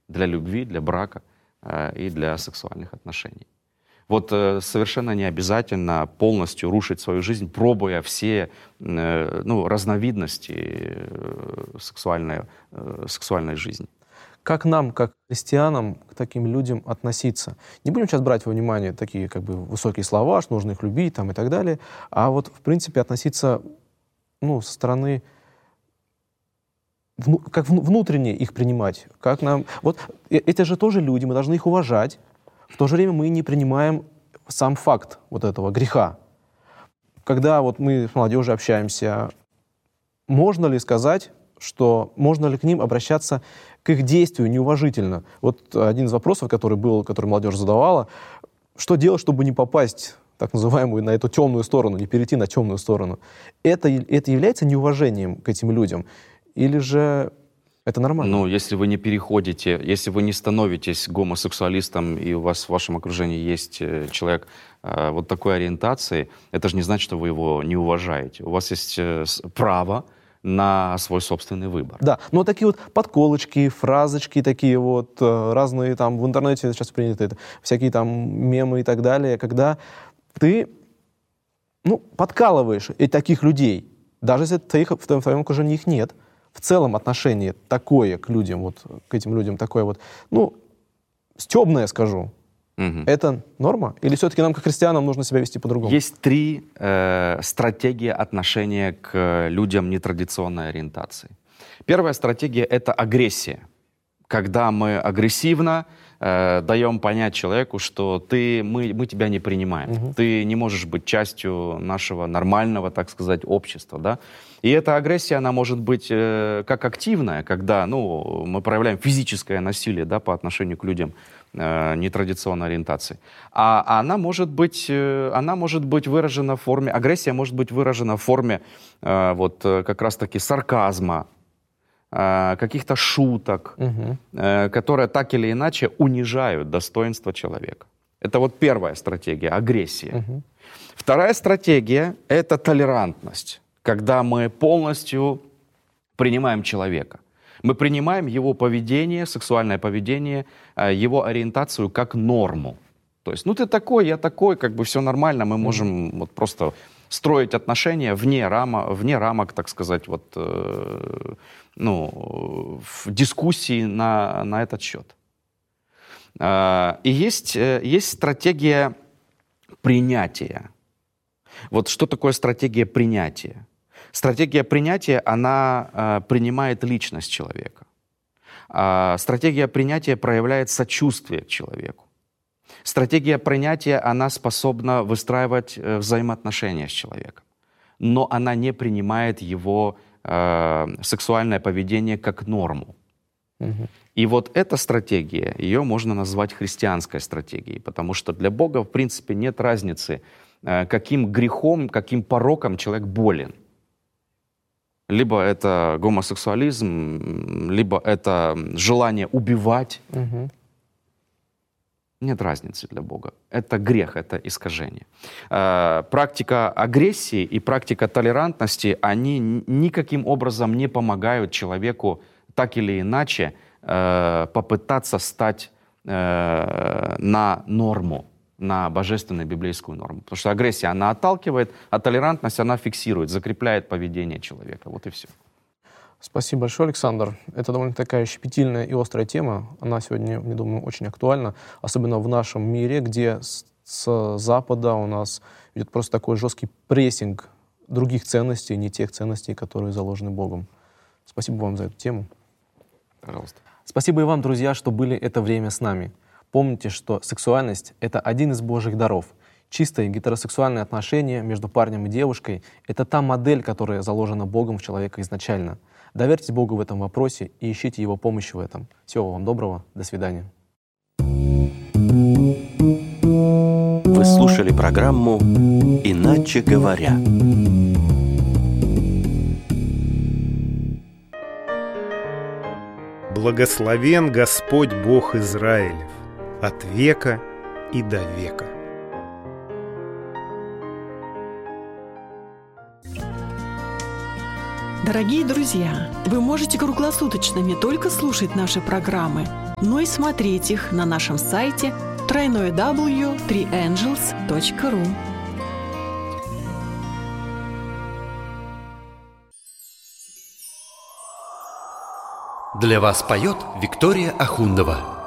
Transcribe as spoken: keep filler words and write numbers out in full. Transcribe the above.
для любви, для брака э, и для сексуальных отношений. Вот э, совершенно не обязательно полностью рушить свою жизнь, пробуя все э, ну, разновидности э, сексуальной, э, сексуальной жизни. Как нам, как христианам, к таким людям относиться? Не будем сейчас брать во внимание такие как бы высокие слова, что нужно их любить там, и так далее, а вот в принципе относиться ну, со стороны, вну, как внутренне их принимать. Как нам... Вот это же тоже люди, мы должны их уважать. В то же время мы не принимаем сам факт вот этого греха. Когда вот мы с молодежью общаемся, можно ли сказать, что можно ли к ним обращаться к их действию неуважительно? Вот один из вопросов, который был, который молодежь задавала, что делать, чтобы не попасть, так называемую, на эту темную сторону, не перейти на темную сторону? Это, это является неуважением к этим людям? Или же это нормально? Ну, если вы не переходите, если вы не становитесь гомосексуалистом, и у вас в вашем окружении есть человек э, вот такой ориентации, это же не значит, что вы его не уважаете. У вас есть э, право на свой собственный выбор. Да, но такие вот подколочки, фразочки такие вот, э, разные там в интернете сейчас принято это, всякие там мемы и так далее, когда ты, ну, подкалываешь и таких людей, даже если твоих, в твоем, в твоем окружении их нет, в целом отношение такое к людям, вот к этим людям такое вот, ну, стёбное, скажу, угу. Это норма? Или все-таки нам, как христианам, нужно себя вести по-другому? Есть три э, стратегии отношения к людям нетрадиционной ориентации. Первая стратегия — это агрессия. Когда мы агрессивно э, даем понять человеку, что ты, мы, мы тебя не принимаем. Угу. Ты не можешь быть частью нашего нормального, так сказать, общества. Да? И эта агрессия, она может быть э, как активная, когда ну, мы проявляем физическое насилие, да, по отношению к людям э, нетрадиционной ориентации. А, а она может быть, э, она может быть выражена в форме, агрессия может быть выражена в форме э, вот, как раз-таки сарказма, э, каких-то шуток, угу. э, которые так или иначе унижают достоинство человека. Это вот первая стратегия — агрессия. Угу. Вторая стратегия — это толерантность. Когда мы полностью принимаем человека. Мы принимаем его поведение, сексуальное поведение, его ориентацию как норму. То есть, ну ты такой, я такой, как бы все нормально, мы можем mm-hmm. вот просто строить отношения вне, рама, вне рамок, так сказать, вот, э, ну, в дискуссии на, на этот счет. Э, и есть, есть стратегия принятия. Вот что такое стратегия принятия? Стратегия принятия, она э, принимает личность человека. А стратегия принятия проявляет сочувствие к человеку. Стратегия принятия, она способна выстраивать э, взаимоотношения с человеком. Но она не принимает его э, сексуальное поведение как норму. Угу. И вот эта стратегия, ее можно назвать христианской стратегией, потому что для Бога, в принципе, нет разницы, э, каким грехом, каким пороком человек болен. Либо это гомосексуализм, либо это желание убивать. Угу. Нет разницы для Бога. Это грех, это искажение. Э, практика агрессии и практика толерантности, они никаким образом не помогают человеку так или иначе э, попытаться стать э, на норму, на божественную библейскую норму. Потому что агрессия, она отталкивает, а толерантность, она фиксирует, закрепляет поведение человека. Вот и все. Спасибо большое, Александр. Это довольно такая щепетильная и острая тема. Она сегодня, я думаю, очень актуальна, особенно в нашем мире, где с, с Запада у нас идет просто такой жесткий прессинг других ценностей, не тех ценностей, которые заложены Богом. Спасибо вам за эту тему. Пожалуйста. Спасибо и вам, друзья, что были это время с нами. Помните, что сексуальность — это один из Божьих даров. Чистые гетеросексуальные отношения между парнем и девушкой — это та модель, которая заложена Богом в человека изначально. Доверьтесь Богу в этом вопросе и ищите Его помощи в этом. Всего вам доброго. До свидания. Вы слушали программу «Иначе говоря». Благословен Господь Бог Израилев от века и до века. Дорогие друзья, вы можете круглосуточно не только слушать наши программы, но и смотреть их на нашем сайте дабл ю дабл ю дабл ю точка три энджелс точка ру. Для вас поет Виктория Ахундова.